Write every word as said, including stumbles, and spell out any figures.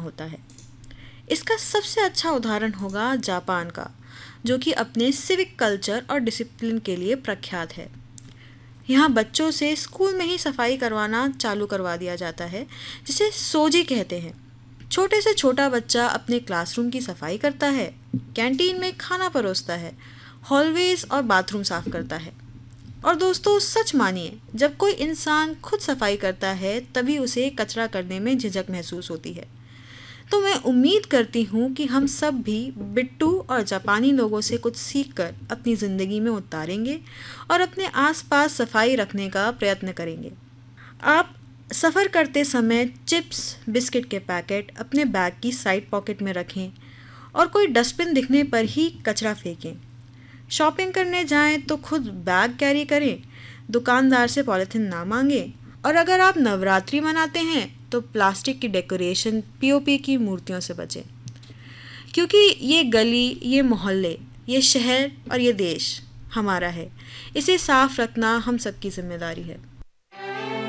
होता है। इसका सबसे अच्छा उदाहरण होगा जापान का, जो कि अपने सिविक कल्चर और डिसिप्लिन के लिए प्रख्यात है। यहाँ बच्चों से स्कूल में ही सफाई करवाना चालू करवा दिया जाता है, जिसे सोजी कहते हैं। छोटे से छोटा बच्चा अपने क्लासरूम की सफाई करता है, कैंटीन में खाना परोसता है, हॉलवेज और बाथरूम साफ करता है। और दोस्तों, सच मानिए, जब कोई इंसान खुद सफाई करता है तभी उसे कचरा करने में झिझक महसूस होती है। तो मैं उम्मीद करती हूँ कि हम सब भी बिट्टू और जापानी लोगों से कुछ सीखकर अपनी ज़िंदगी में उतारेंगे और अपने आसपास सफाई रखने का प्रयत्न करेंगे। आप सफ़र करते समय चिप्स, बिस्किट के पैकेट अपने बैग की साइड पॉकेट में रखें और कोई डस्टबिन दिखने पर ही कचरा फेंकें। शॉपिंग करने जाएं तो खुद बैग कैरी करें, दुकानदार से पॉलीथिन ना मांगें। और अगर आप नवरात्रि मनाते हैं तो प्लास्टिक की डेकोरेशन, पीओपी की मूर्तियों से बचें, क्योंकि ये गली, ये मोहल्ले, ये शहर और ये देश हमारा है। इसे साफ रखना हम सबकी जिम्मेदारी है।